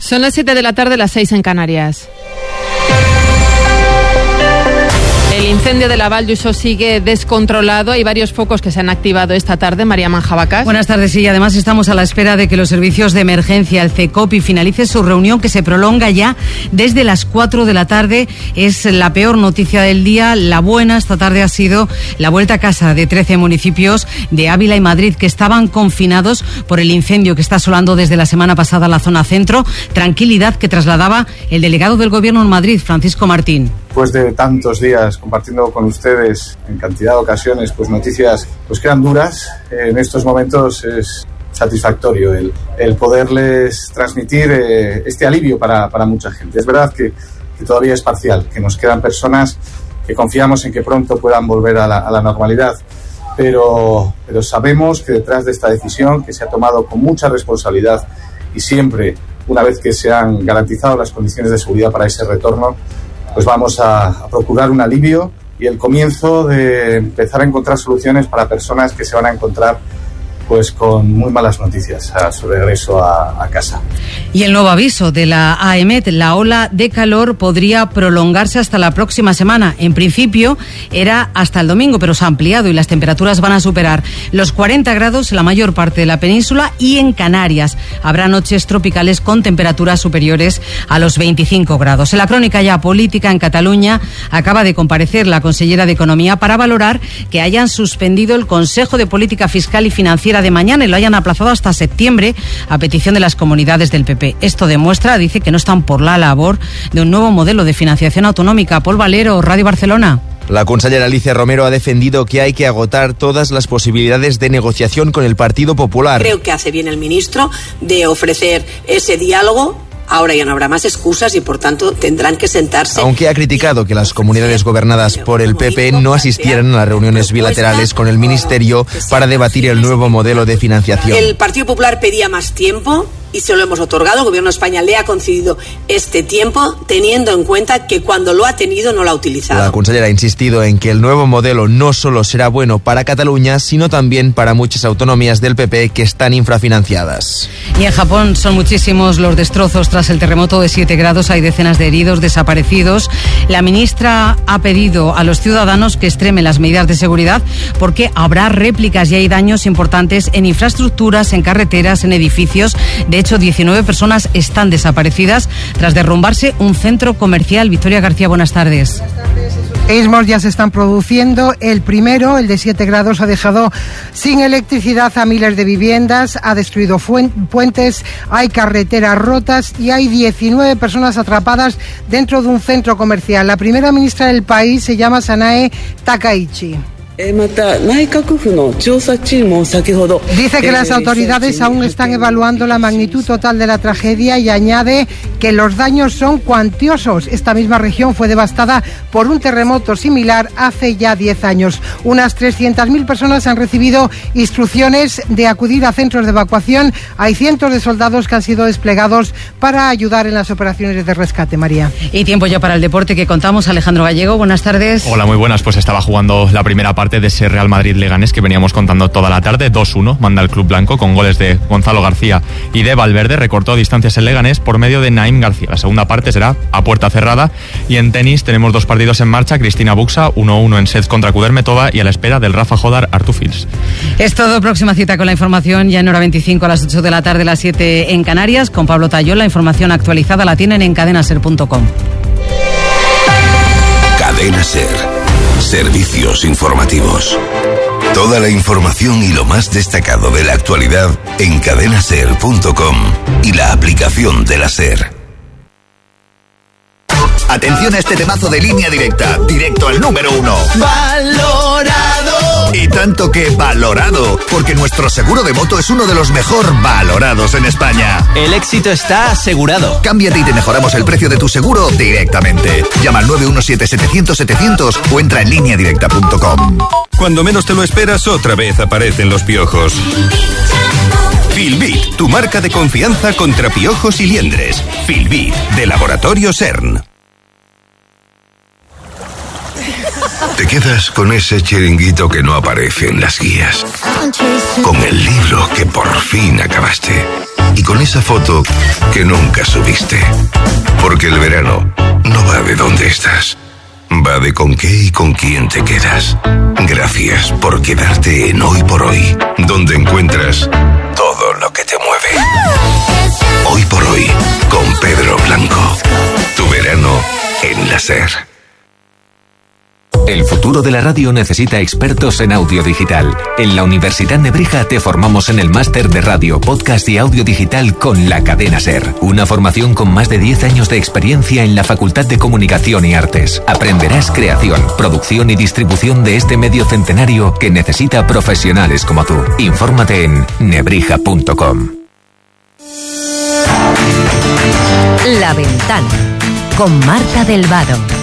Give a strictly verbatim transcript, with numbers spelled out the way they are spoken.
Son las siete de la tarde, las seis en Canarias. El incendio de la Vall d'Uixó sigue descontrolado. Hay varios focos que se han activado esta tarde. María Manjabacas. Buenas tardes. Y además estamos a la espera de que los servicios de emergencia, el CECOPI, finalice su reunión que se prolonga ya desde las cuatro de la tarde. Es la peor noticia del día. La buena esta tarde ha sido la vuelta a casa de trece municipios de Ávila y Madrid que estaban confinados por el incendio que está asolando desde la semana pasada la zona centro. Tranquilidad que trasladaba el delegado del Gobierno en Madrid, Francisco Martín. Después de tantos días compartiendo con ustedes en cantidad de ocasiones pues noticias pues que eran duras, en estos momentos es satisfactorio el, el poderles transmitir eh, este alivio para, para mucha gente. Es verdad que, que todavía es parcial, que nos quedan personas que confiamos en que pronto puedan volver a la, a la normalidad, pero, pero sabemos que detrás de esta decisión, que se ha tomado con mucha responsabilidad y siempre una vez que se han garantizado las condiciones de seguridad para ese retorno, pues vamos a, a procurar un alivio y el comienzo de empezar a encontrar soluciones para personas que se van a encontrar pues con muy malas noticias a su regreso a, a casa. Y el nuevo aviso de la AEMET, la ola de calor podría prolongarse hasta la próxima semana. En principio era hasta el domingo, pero se ha ampliado y las temperaturas van a superar los cuarenta grados en la mayor parte de la península y en Canarias. Habrá noches tropicales con temperaturas superiores a los veinticinco grados. En la crónica ya política, en Cataluña acaba de comparecer la consellera de Economía para valorar que hayan suspendido el Consejo de Política Fiscal y Financiera de mañana y lo hayan aplazado hasta septiembre a petición de las comunidades del P P. Esto demuestra, dice, que no están por la labor de un nuevo modelo de financiación autonómica. Paul Valero, Radio Barcelona. La consellera Alicia Romero ha defendido que hay que agotar todas las posibilidades de negociación con el Partido Popular. Creo que hace bien el ministro de ofrecer ese diálogo. Ahora ya no habrá más excusas y, por tanto, tendrán que sentarse. Aunque ha criticado que las comunidades gobernadas por el P P no asistieran a las reuniones bilaterales con el Ministerio para debatir el nuevo modelo de financiación. El Partido Popular pedía más tiempo y se lo hemos otorgado. El Gobierno de España le ha concedido este tiempo, teniendo en cuenta que cuando lo ha tenido no lo ha utilizado. La consellera ha insistido en que el nuevo modelo no solo será bueno para Cataluña, sino también para muchas autonomías del P P que están infrafinanciadas. Y en Japón son muchísimos los destrozos tras el terremoto de siete grados. Hay decenas de heridos, desaparecidos. La ministra ha pedido a los ciudadanos que extremen las medidas de seguridad porque habrá réplicas y hay daños importantes en infraestructuras, en carreteras, en edificios. De De hecho, diecinueve personas están desaparecidas tras derrumbarse un centro comercial. Victoria García, buenas tardes. Sismos ya se están produciendo. El primero, el de siete grados, ha dejado sin electricidad a miles de viviendas, ha destruido puentes, hay carreteras rotas y hay diecinueve personas atrapadas dentro de un centro comercial. La primera ministra del país se llama Sanae Takaichi. Dice que las autoridades aún están evaluando la magnitud total de la tragedia y añade que los daños son cuantiosos. Esta misma región fue devastada por un terremoto similar hace ya diez años. Unas trescientas mil personas han recibido instrucciones de acudir a centros de evacuación. Hay cientos de soldados que han sido desplegados para ayudar en las operaciones de rescate, María. Y tiempo ya para el deporte que contamos. Alejandro Gallego, buenas tardes. Hola, muy buenas. Pues estaba jugando la primera parte de ese Real Madrid-Leganés que veníamos contando toda la tarde. dos uno manda el club blanco con goles de Gonzalo García y de Valverde. Recortó distancias el Leganés por medio de Naim García. La segunda parte será a puerta cerrada. Y en tenis tenemos dos partidos en marcha. Cristina Buxa, uno uno en sets contra Kudermetova y a la espera del Rafa Jodar Artur Fils. Es todo. Próxima cita con la información ya en hora veinticinco a las ocho de la tarde, las siete en Canarias, con Pablo Tallón. La información actualizada la tienen en cadena ser punto com. Cadena Ser. Servicios informativos. Toda la información y lo más destacado de la actualidad en cadena ser punto com y la aplicación de la SER. Atención a este temazo de Línea Directa, directo al número uno. ¡Valorado! Y tanto que valorado, porque nuestro seguro de moto es uno de los mejor valorados en España. El éxito está asegurado. Cámbiate y te mejoramos el precio de tu seguro directamente. Llama al nueve uno siete setecientos setecientos o entra en línea directa punto com. Cuando menos te lo esperas, otra vez aparecen los piojos. Filbit, tu marca de confianza contra piojos y liendres. Filbit, de Laboratorio CERN. Te quedas con ese chiringuito que no aparece en las guías, con el libro que por fin acabaste y con ese esa foto que nunca subiste. Porque el verano no va de dónde estás, va de con qué y con quién te quedas. Gracias por quedarte en Hoy por Hoy, donde encuentras todo lo que te mueve. Hoy por Hoy, con Pedro Blanco. Tu verano en la SER. El futuro de la radio necesita expertos en audio digital. En la Universidad Nebrija te formamos en el máster de radio, podcast y audio digital con la cadena SER. Una formación con más de diez años de experiencia en la Facultad de Comunicación y Artes. Aprenderás creación, producción y distribución de este medio centenario que necesita profesionales como tú. Infórmate en nebrija punto com. La Ventana con Marta del Vado.